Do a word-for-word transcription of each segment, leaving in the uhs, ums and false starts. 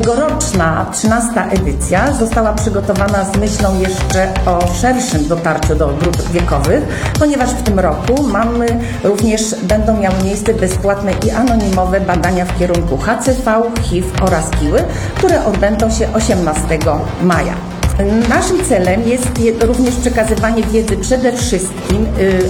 Tegoroczna trzynasta edycja została przygotowana z myślą jeszcze o szerszym dotarciu do grup wiekowych, ponieważ w tym roku mamy również, będą miały miejsce bezpłatne i anonimowe badania w kierunku H C V, H I V oraz kiły, które odbędą się osiemnastego maja. Naszym celem jest również przekazywanie wiedzy przede wszystkim,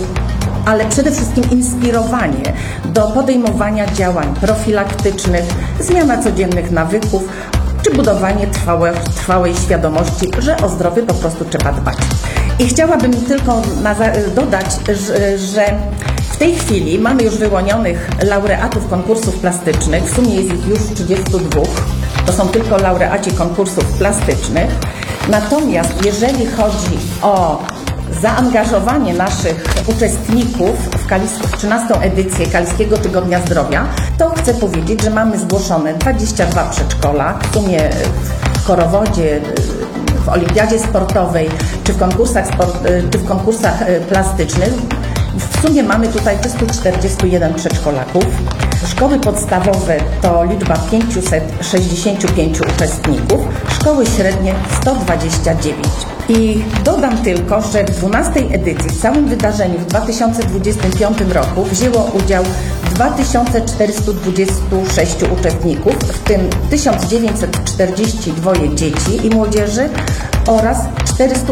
ale przede wszystkim inspirowanie do podejmowania działań profilaktycznych, zmiana codziennych nawyków, czy budowanie trwałe, trwałej świadomości, że o zdrowie po prostu trzeba dbać. I chciałabym tylko na, dodać, że, że w tej chwili mamy już wyłonionych laureatów konkursów plastycznych, w sumie jest ich już trzydziestu dwóch, to są tylko laureaci konkursów plastycznych. Natomiast jeżeli chodzi o zaangażowanie naszych uczestników w, Kalis, w trzynastą edycję Kaliskiego Tygodnia Zdrowia, to chcę powiedzieć, że mamy zgłoszone dwadzieścia dwa przedszkola, w sumie w Korowodzie, w olimpiadzie sportowej, czy w konkursach, sport, czy w konkursach plastycznych. W sumie mamy tutaj trzysta czterdzieści jeden przedszkolaków. Szkoły podstawowe to liczba pięćset sześćdziesiąt pięć uczestników, szkoły średnie sto dwadzieścia dziewięć. I dodam tylko, że w dwunastej edycji w całym wydarzeniu w dwa tysiące dwudziestym piątym roku wzięło udział dwa tysiące czterysta dwadzieścia sześć uczestników, w tym tysiąc dziewięćset czterdzieści dwa dzieci i młodzieży oraz czterysta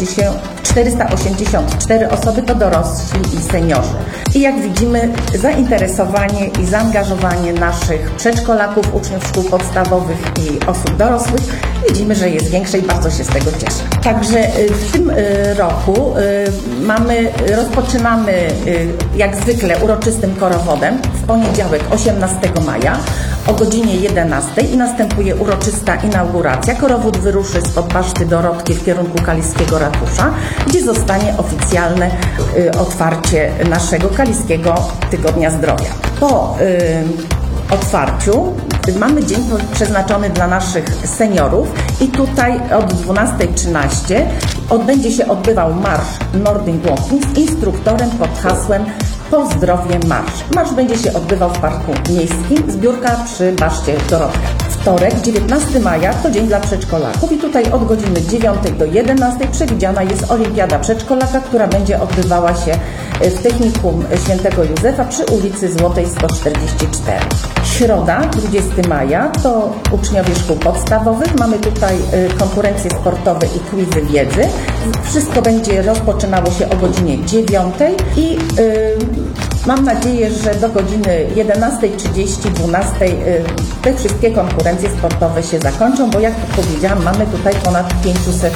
osiemdziesiąt cztery osoby to dorośli i seniorzy. I jak widzimy, zainteresowanie i zaangażowanie naszych przedszkolaków, uczniów szkół podstawowych i osób dorosłych widzimy, że jest większe i bardzo się z tego cieszę. Także w tym roku mamy, rozpoczynamy jak zwykle uroczystym korowodem w poniedziałek osiemnastego maja o godzinie jedenastej i następuje uroczysta inauguracja. Korowód wyruszy spod Baszty Dorotki w kierunku Kaliskiego Ratusza, gdzie zostanie oficjalne y, otwarcie naszego Kaliskiego Tygodnia Zdrowia. Po y, otwarciu mamy dzień przeznaczony dla naszych seniorów i tutaj od dwunastej trzynaście odbędzie się odbywał marsz Nordic Walking z instruktorem pod hasłem Po zdrowie marsz. Marsz będzie się odbywał w Parku Miejskim, zbiórka przy Baszcie Dorotka. Wtorek, dziewiętnastego maja to dzień dla przedszkolaków i tutaj od godziny dziewiątej do jedenastej przewidziana jest olimpiada przedszkolaka, która będzie odbywała się w Technikum Świętego Józefa przy ulicy Złotej sto czterdzieści cztery. Środa, dwudziestego maja to uczniowie szkół podstawowych. Mamy tutaj konkurencje sportowe i quizy wiedzy. Wszystko będzie rozpoczynało się o godzinie dziewiątej i yy, mam nadzieję, że do godziny jedenastej trzydzieści, dwunastej te wszystkie konkurencje sportowe się zakończą, bo jak powiedziałam, mamy tutaj ponad pięćset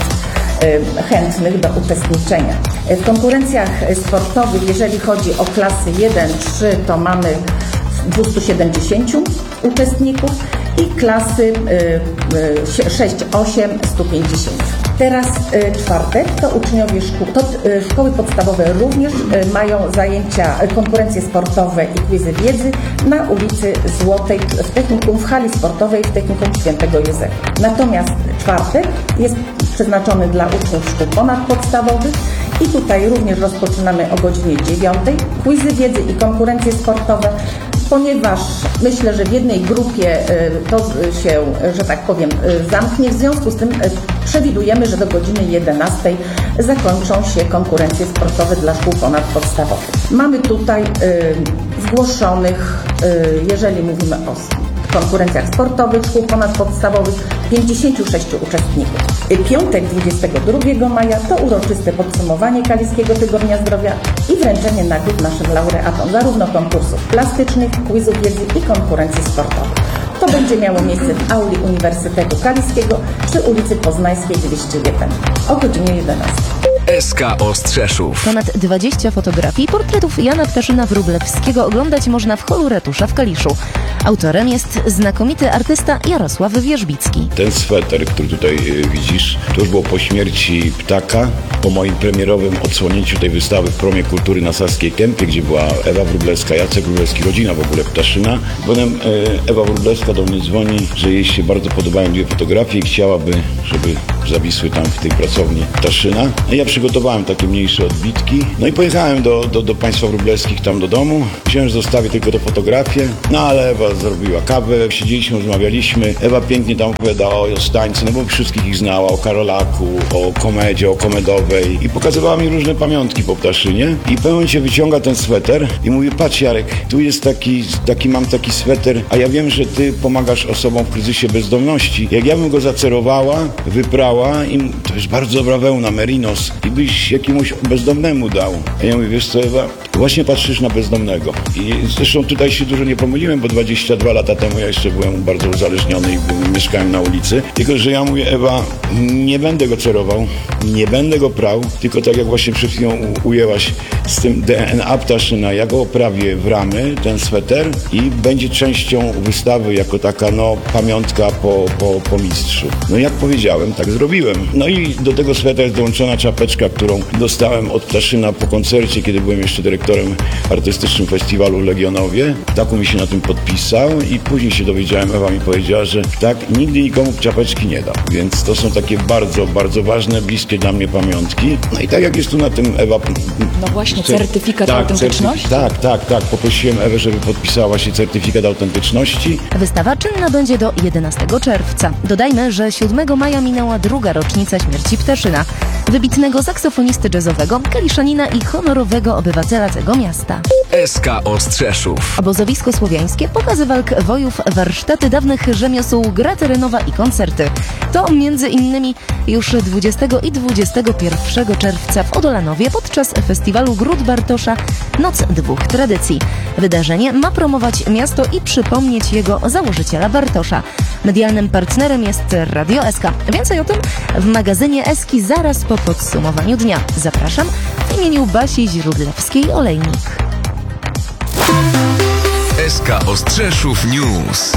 chętnych do uczestniczenia. W konkurencjach sportowych, jeżeli chodzi o klasy jeden trzy, to mamy dwieście siedemdziesiąt uczestników i klasy sześć osiem sto pięćdziesiąt. Teraz y, czwartek to uczniowie szkół, to y, szkoły podstawowe również y, mają zajęcia, y, konkurencje sportowe i quizy wiedzy na ulicy Złotej w technikum, w hali sportowej w Technikum Świętego Józefa. Natomiast czwartek jest przeznaczony dla uczniów szkół ponadpodstawowych i tutaj również rozpoczynamy o godzinie dziewiątej. Quizy wiedzy i konkurencje sportowe, ponieważ myślę, że w jednej grupie to się, że tak powiem, zamknie. W związku z tym przewidujemy, że do godziny jedenastej zakończą się konkurencje sportowe dla szkół ponadpodstawowych. Mamy tutaj zgłoszonych, jeżeli mówimy o konkurencjach sportowych szkół ponadpodstawowych, pięćdziesięciu sześciu uczestników. Piątek, dwudziestego drugiego maja to uroczyste podsumowanie Kaliskiego Tygodnia Zdrowia i wręczenie nagród naszym laureatom zarówno konkursów plastycznych, quizów wiedzy i konkurencji sportowych. To będzie miało miejsce w auli Uniwersytetu Kaliskiego przy ulicy Poznańskiej dwieście jeden o godzinie jedenastej. S K Ostrzeszów. Ponad dwadzieścia fotografii i portretów Jana Ptaszyna Wróblewskiego oglądać można w holu Ratusza w Kaliszu. Autorem jest znakomity artysta Jarosław Wierzbicki. Ten sweter, który tutaj y, widzisz, to już było po śmierci Ptaka, po moim premierowym odsłonięciu tej wystawy w Promie Kultury na Saskiej Kępie, gdzie była Ewa Wróblewska, Jacek Wróblewski, rodzina w ogóle Ptaszyna. Potem y, Ewa Wróblewska do mnie dzwoni, że jej się bardzo podobają dwie fotografie i chciałaby, żeby zawisły tam w tej pracowni Ptaszyna. No ja przygotowałem takie mniejsze odbitki. No i pojechałem do, do, do państwa wróblewskich tam do domu. Wziąłem, że zostawię tylko te fotografie. No ale Ewa zrobiła kawę, siedzieliśmy, rozmawialiśmy. Ewa pięknie tam opowiadała o Stańce, no bo wszystkich ich znała, o Karolaku, o komedzie, o komedowej. I pokazywała mi różne pamiątki po Ptaszynie. I w pewnym momencie wyciąga ten sweter i mówi: patrz Jarek, tu jest taki, taki mam taki sweter, a ja wiem, że ty pomagasz osobom w kryzysie bezdomności. Jak ja bym go zacerowała, wyprała i to jest bardzo dobra wełna, merinos, i byś jakiemuś bezdomnemu dał. A ja mówię: wiesz co, Ewa, właśnie patrzysz na bezdomnego. I zresztą tutaj się dużo nie pomyliłem, bo dwadzieścia dwa lata temu ja jeszcze byłem bardzo uzależniony i mieszkałem na ulicy. Tylko że ja mówię: Ewa, nie będę go cerował, nie będę go prał, tylko tak jak właśnie przed chwilą ujęłaś z tym D N A Ptaszyna, ja go oprawię w ramy, ten sweter, i będzie częścią wystawy jako taka, no, pamiątka po, po, po mistrzu. No jak powiedziałem, tak zrobiłem. No i do tego swetera jest dołączona czapeczka, którą dostałem od Ptaszyna po koncercie, kiedy byłem jeszcze dyrektorem artystycznym festiwalu Legionowie. Taku mi się na tym podpisał i później się dowiedziałem, Ewa mi powiedziała, że tak nigdy nikomu czapeczki nie da. Więc to są takie bardzo, bardzo ważne, bliskie dla mnie pamiątki. No i tak jak jest tu na tym Ewa... No właśnie, certyfikat tak, autentyczności? Certyf- tak, tak, tak. Poprosiłem Ewę, żeby podpisała się certyfikat autentyczności. Wystawa czynna będzie do jedenastego czerwca. Dodajmy, że siódmego maja minęła druga rocznica śmierci Ptaszyna, wybitnego saksofonisty jazzowego, kaliszanina i honorowego obywatela tego miasta. S K Ostrzeszów. Obozowisko słowiańskie, pokazy walk wojów, warsztaty dawnych rzemiosł, gra terenowa i koncerty. To między innymi już dwudziestego i dwudziestego pierwszego czerwca w Odolanowie podczas festiwalu Gród Bartosza Noc Dwóch Tradycji. Wydarzenie ma promować miasto i przypomnieć jego założyciela Bartosza. Medialnym partnerem jest Radio S K. Więcej o tym w magazynie Eski zaraz po podsumowaniu dnia. Zapraszam w imieniu Basi Źródlewskiej-Olejnik. S K Ostrzeszów News.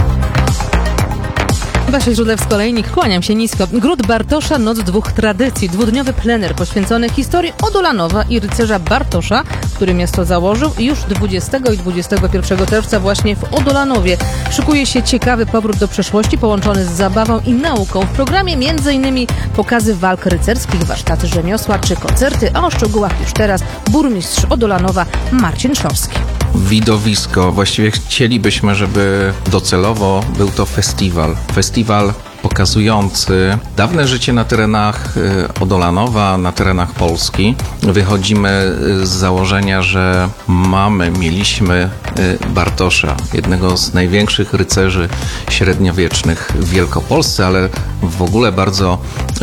Basia Źródlewska-Olejnik, kłaniam się nisko. Gród Bartosza Noc Dwóch Tradycji. Dwudniowy plener poświęcony historii Odolanowa i rycerza Bartosza, który miasto założył, i już dwudziestego i dwudziestego pierwszego czerwca właśnie w Odolanowie. Szykuje się ciekawy powrót do przeszłości połączony z zabawą i nauką. W programie m.in. pokazy walk rycerskich, warsztaty rzemiosła czy koncerty, a o szczegółach już teraz burmistrz Odolanowa Marcin Szorski. Widowisko. Właściwie chcielibyśmy, żeby docelowo był to festiwal. Festiwal pokazujący dawne życie na terenach Odolanowa, na terenach Polski. Wychodzimy z założenia, że mamy, mieliśmy Bartosza, jednego z największych rycerzy średniowiecznych w Wielkopolsce, ale w ogóle bardzo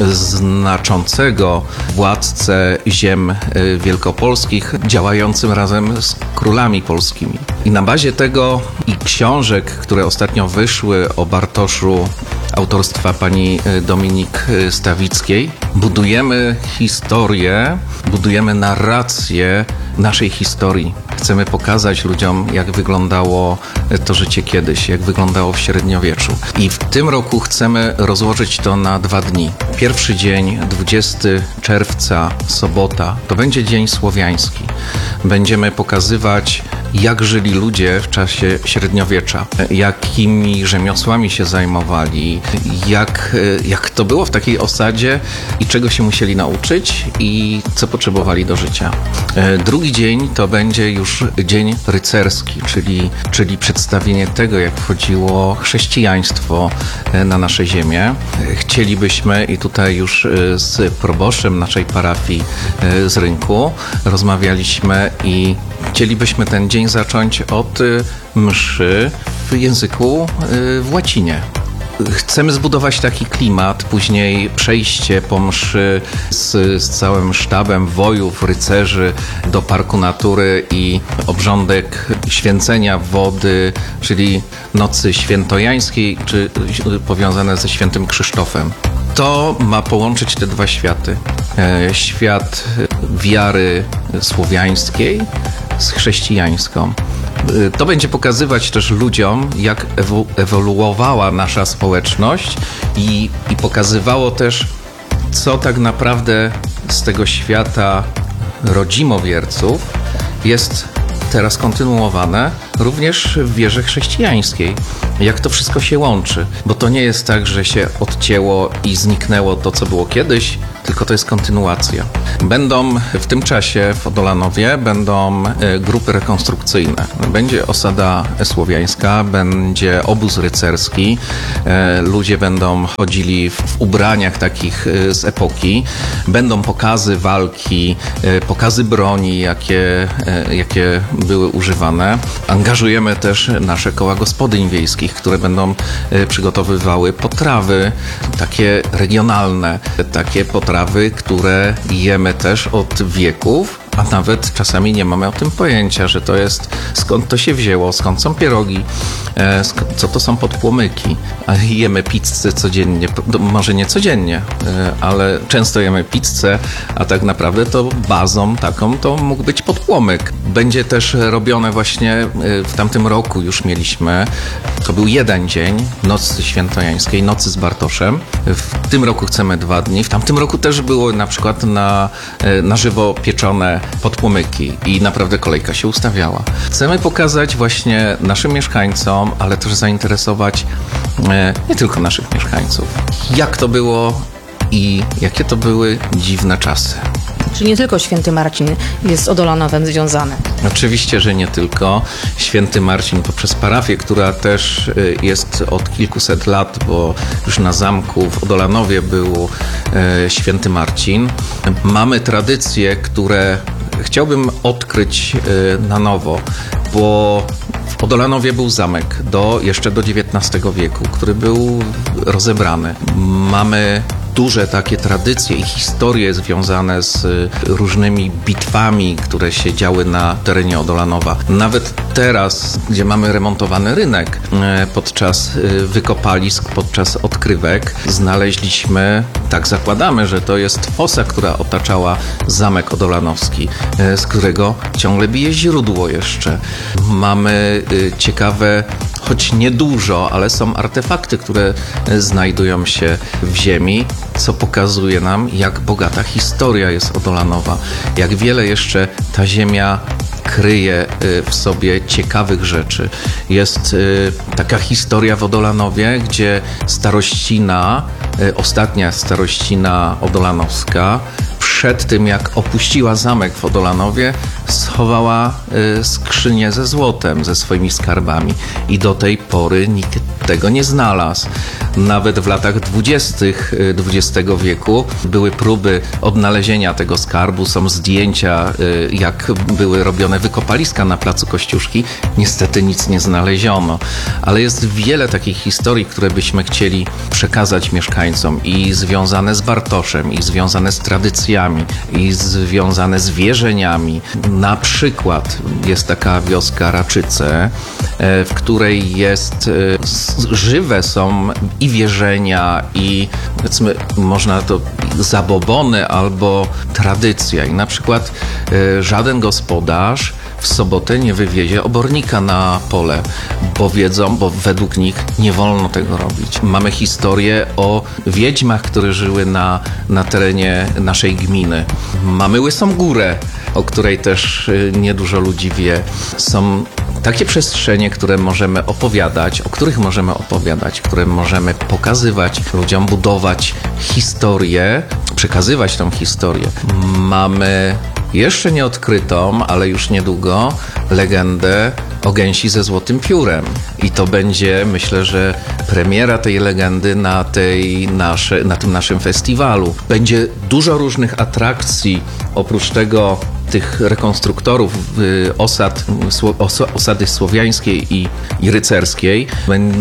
znaczącego władcę ziem wielkopolskich, działającym razem z królami polskimi. I na bazie tego i książek, które ostatnio wyszły o Bartoszu, autorstwa pani Dominik Stawickiej, budujemy historię, budujemy narrację naszej historii. Chcemy pokazać ludziom, jak wyglądało to życie kiedyś, jak wyglądało w średniowieczu. I w tym roku chcemy rozłożyć to na dwa dni. Pierwszy dzień, dwudziestego czerwca, sobota, to będzie Dzień Słowiański. Będziemy pokazywać, jak żyli ludzie w czasie średniowiecza, jakimi rzemiosłami się zajmowali, jak, jak to było w takiej osadzie i czego się musieli nauczyć i co potrzebowali do życia. Drugi dzień to będzie już dzień rycerski, czyli, czyli przedstawienie tego, jak wchodziło chrześcijaństwo na nasze ziemię. Chcielibyśmy, i tutaj już z proboszczem naszej parafii z Rynku rozmawialiśmy, i chcielibyśmy ten dzień zacząć od mszy w języku w łacinie. Chcemy zbudować taki klimat, później przejście po mszy z, z całym sztabem wojów, rycerzy do Parku Natury i obrządek święcenia wody, czyli Nocy Świętojańskiej, czy powiązane ze Świętym Krzysztofem. To ma połączyć te dwa światy. Świat wiary słowiańskiej z chrześcijańską. To będzie pokazywać też ludziom, jak ewo- ewoluowała nasza społeczność i, i pokazywało też, co tak naprawdę z tego świata rodzimowierców jest teraz kontynuowane również w wierze chrześcijańskiej. Jak to wszystko się łączy, bo to nie jest tak, że się odcięło i zniknęło to, co było kiedyś, tylko to jest kontynuacja. Będą w tym czasie w Odolanowie będą e, grupy rekonstrukcyjne. Będzie osada słowiańska, będzie obóz rycerski. E, ludzie będą chodzili w, w ubraniach takich e, z epoki. Będą pokazy walki, e, pokazy broni, jakie, e, jakie były używane. Angażujemy też nasze koła gospodyń wiejskich, które będą e, przygotowywały potrawy takie regionalne, takie potrawy, które jemy też od wieków, a nawet czasami nie mamy o tym pojęcia, że to jest, skąd to się wzięło, skąd są pierogi, e, skąd, co to są podpłomyki. A jemy pizzę codziennie, może nie codziennie, e, ale często jemy pizzę, a tak naprawdę to bazą taką to mógł być podpłomyk. Będzie też robione właśnie e, w tamtym roku już mieliśmy, to był jeden dzień, Nocy Świętojańskiej, Nocy z Bartoszem. W tym roku chcemy dwa dni. W tamtym roku też było na przykład na, e, na żywo pieczone podpłomyki i naprawdę kolejka się ustawiała. Chcemy pokazać właśnie naszym mieszkańcom, ale też zainteresować e, nie tylko naszych mieszkańców, jak to było i jakie to były dziwne czasy. Czyli nie tylko Święty Marcin jest z Odolanowem związany. Oczywiście, że nie tylko. Święty Marcin poprzez parafię, która też y, jest od kilkuset lat, bo już na zamku w Odolanowie był y, Święty Marcin. Mamy tradycje, które chciałbym odkryć y, na nowo, bo w Odolanowie był zamek do, jeszcze do dziewiętnastego wieku, który był rozebrany. Mamy duże takie tradycje i historie związane z różnymi bitwami, które się działy na terenie Odolanowa. Nawet teraz, gdzie mamy remontowany rynek, podczas wykopalisk, podczas odkrywek znaleźliśmy, tak zakładamy, że to jest fosa, która otaczała zamek odolanowski, z którego ciągle bije źródło jeszcze. Mamy ciekawe, choć niedużo, ale są artefakty, które znajdują się w ziemi, co pokazuje nam, jak bogata historia jest Odolanowa, jak wiele jeszcze ta ziemia kryje w sobie ciekawych rzeczy. Jest taka historia w Odolanowie, gdzie starościna, ostatnia starościna odolanowska, przed tym jak opuściła zamek w Odolanowie, schowała skrzynię ze złotem, ze swoimi skarbami i do tej pory nikt tego nie znalazł. Nawet w latach dwudziestych dwudziestego wieku były próby odnalezienia tego skarbu, są zdjęcia, jak były robione wykopaliska na placu Kościuszki. Niestety nic nie znaleziono, ale jest wiele takich historii, które byśmy chcieli przekazać mieszkańcom i związane z Bartoszem, i związane z tradycjami, i związane z wierzeniami. Na przykład jest taka wioska Raczyce, w której jest żywe są i wierzenia, i powiedzmy, można to zabobony albo tradycja. I na przykład y, żaden gospodarz w sobotę nie wywiezie obornika na pole, bo wiedzą, bo według nich nie wolno tego robić. Mamy historię o wiedźmach, które żyły na, na terenie naszej gminy. Mamy Łysą Górę, o której też y, niedużo ludzi wie. Są takie przestrzenie, które możemy opowiadać, o których możemy opowiadać, które możemy pokazywać ludziom, budować historię, przekazywać tą historię. Mamy jeszcze nieodkrytą, ale już niedługo, legendę o gęsi ze złotym piórem. I to będzie, myślę, że premiera tej legendy na, tej nasze, na tym naszym festiwalu. Będzie dużo różnych atrakcji, oprócz tego tych rekonstruktorów osad, osady słowiańskiej i, i rycerskiej.